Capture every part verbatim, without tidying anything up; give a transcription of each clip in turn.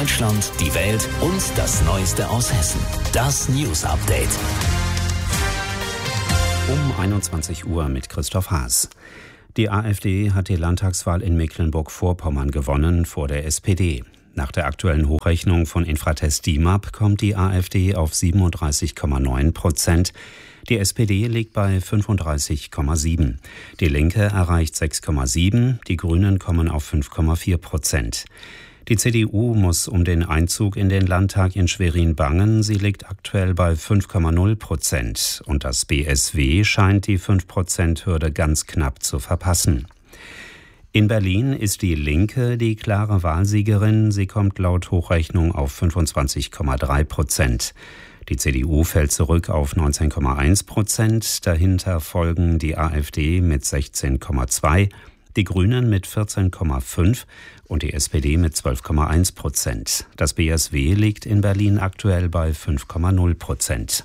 Deutschland, die Welt und das Neueste aus Hessen. Das News Update. Um einundzwanzig Uhr mit Christoph Haas. Die AfD hat die Landtagswahl in Mecklenburg-Vorpommern gewonnen vor der S P D. Nach der aktuellen Hochrechnung von Infratest D I M A P kommt die AfD auf siebenunddreißig Komma neun Prozent. Die S P D liegt bei fünfunddreißig Komma sieben. Die Linke erreicht sechs Komma sieben, die Grünen kommen auf fünf Komma vier Prozent. Die C D U muss um den Einzug in den Landtag in Schwerin bangen. Sie liegt aktuell bei fünf Komma null Prozent. Und das B S W scheint die fünf Prozent Hürde ganz knapp zu verpassen. In Berlin ist die Linke die klare Wahlsiegerin. Sie kommt laut Hochrechnung auf fünfundzwanzig Komma drei Prozent. Die C D U fällt zurück auf neunzehn Komma eins Prozent. Dahinter folgen die AfD mit sechzehn Komma zwei, die Grünen mit vierzehn Komma fünf und die S P D mit zwölf Komma eins Prozent. Das B S W liegt in Berlin aktuell bei fünf Komma null Prozent.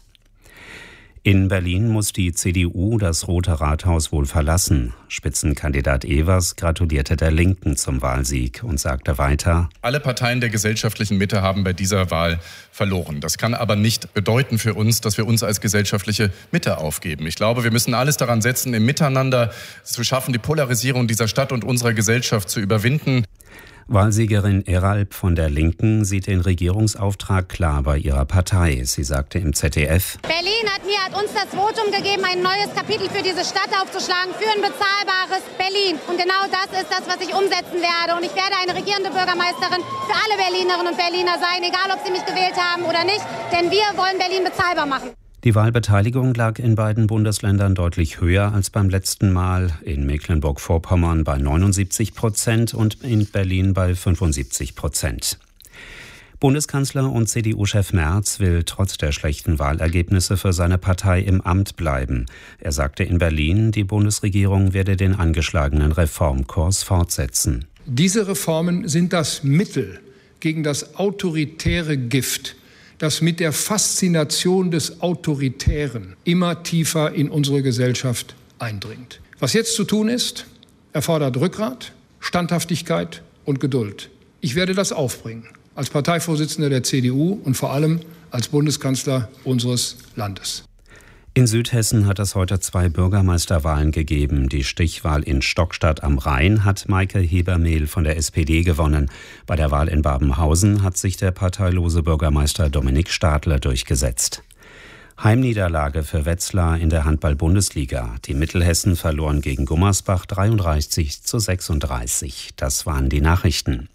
In Berlin muss die C D U das Rote Rathaus wohl verlassen. Spitzenkandidat Evers gratulierte der Linken zum Wahlsieg und sagte weiter: Alle Parteien der gesellschaftlichen Mitte haben bei dieser Wahl verloren. Das kann aber nicht bedeuten für uns, dass wir uns als gesellschaftliche Mitte aufgeben. Ich glaube, wir müssen alles daran setzen, im Miteinander zu schaffen, die Polarisierung dieser Stadt und unserer Gesellschaft zu überwinden. Wahlsiegerin Eralp von der Linken sieht den Regierungsauftrag klar bei ihrer Partei. Sie sagte im Z D F: Berlin hat mir, hat uns das Votum gegeben, ein neues Kapitel für diese Stadt aufzuschlagen, für ein bezahlbares Berlin. Und genau das ist das, was ich umsetzen werde. Und ich werde eine regierende Bürgermeisterin für alle Berlinerinnen und Berliner sein, egal ob sie mich gewählt haben oder nicht. Denn wir wollen Berlin bezahlbar machen. Die Wahlbeteiligung lag in beiden Bundesländern deutlich höher als beim letzten Mal. In Mecklenburg-Vorpommern bei neunundsiebzig Prozent und in Berlin bei fünfundsiebzig Prozent. Bundeskanzler und C D U-Chef Merz will trotz der schlechten Wahlergebnisse für seine Partei im Amt bleiben. Er sagte in Berlin, die Bundesregierung werde den angeschlagenen Reformkurs fortsetzen. Diese Reformen sind das Mittel gegen das autoritäre Gift, das mit der Faszination des Autoritären immer tiefer in unsere Gesellschaft eindringt. Was jetzt zu tun ist, erfordert Rückgrat, Standhaftigkeit und Geduld. Ich werde das aufbringen, als Parteivorsitzender der C D U und vor allem als Bundeskanzler unseres Landes. In Südhessen hat es heute zwei Bürgermeisterwahlen gegeben. Die Stichwahl in Stockstadt am Rhein hat Maike Hebermehl von der S P D gewonnen. Bei der Wahl in Babenhausen hat sich der parteilose Bürgermeister Dominik Stadler durchgesetzt. Heimniederlage für Wetzlar in der Handball-Bundesliga. Die Mittelhessen verloren gegen Gummersbach dreiunddreißig zu sechsunddreißig. Das waren die Nachrichten.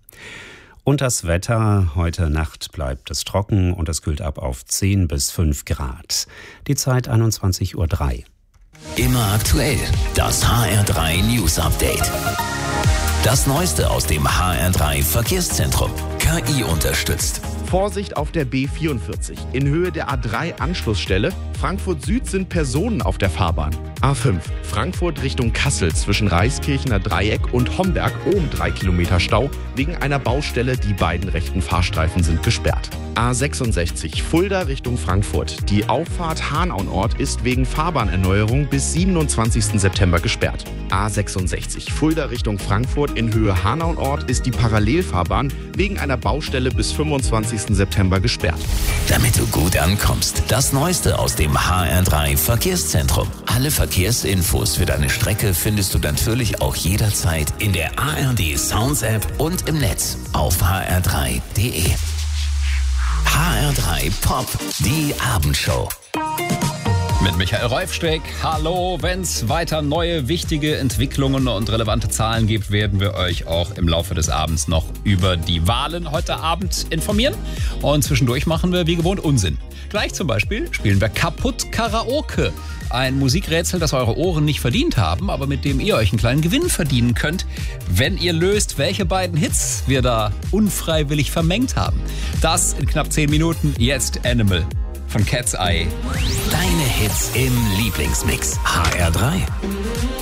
Und das Wetter, heute Nacht bleibt es trocken und es kühlt ab auf zehn bis fünf Grad. Die Zeit einundzwanzig Uhr drei. Immer aktuell, das H R drei News Update. Das Neueste aus dem H R drei Verkehrszentrum. K I unterstützt. Vorsicht auf der B vierundvierzig. In Höhe der A drei Anschlussstelle. Frankfurt Süd sind Personen auf der Fahrbahn. A fünf. Frankfurt Richtung Kassel zwischen Reiskirchener Dreieck und Homberg oben drei Kilometer Stau. Wegen einer Baustelle, die beiden rechten Fahrstreifen sind gesperrt. A sechsundsechzig. Fulda Richtung Frankfurt. Die Auffahrt Hanauenort ist wegen Fahrbahnerneuerung bis siebenundzwanzigsten September gesperrt. A sechsundsechzig. Fulda Richtung Frankfurt in Höhe Hanauenort ist die Parallelfahrbahn wegen einer Baustelle bis fünfundzwanzigsten September gesperrt. Damit du gut ankommst, das Neueste aus dem H R drei Verkehrszentrum. Alle Verkehrsinfos für deine Strecke findest du natürlich auch jederzeit in der A R D Sounds App und im Netz auf h r drei punkt d e. H R drei Pop, die Abendshow. Mit Michael Reufsteck. Hallo, wenn es weiter neue, wichtige Entwicklungen und relevante Zahlen gibt, werden wir euch auch im Laufe des Abends noch über die Wahlen heute Abend informieren. Und zwischendurch machen wir wie gewohnt Unsinn. Gleich zum Beispiel spielen wir Kaputt Karaoke. Ein Musikrätsel, das eure Ohren nicht verdient haben, aber mit dem ihr euch einen kleinen Gewinn verdienen könnt, wenn ihr löst, welche beiden Hits wir da unfreiwillig vermengt haben. Das in knapp zehn Minuten. Jetzt Animal von Cat's Eye. Deine Hits im Lieblingsmix. H R drei.